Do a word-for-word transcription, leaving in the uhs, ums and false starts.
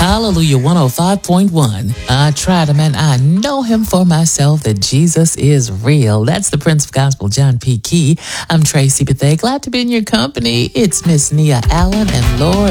Hallelujah one oh five point one. I tried him and I know him for myself that Jesus is real. That's the Prince of Gospel, John P. Key. I'm Tracy Bethea. Glad to be in your company. It's Miss Nia Allen and Lord